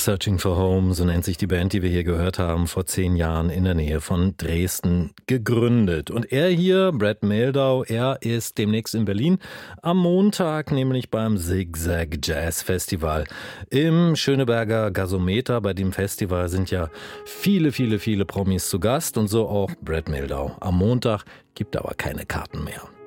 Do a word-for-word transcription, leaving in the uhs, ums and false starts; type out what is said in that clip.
Searching for Home, so nennt sich die Band, die wir hier gehört haben, vor zehn Jahren in der Nähe von Dresden gegründet. Und er hier, Brad Mehldau, er ist demnächst in Berlin am Montag, nämlich beim Zigzag Jazz Festival im Schöneberger Gasometer. Bei dem Festival sind ja viele, viele, viele Promis zu Gast und so auch Brad Mehldau. Am Montag gibt aber keine Karten mehr.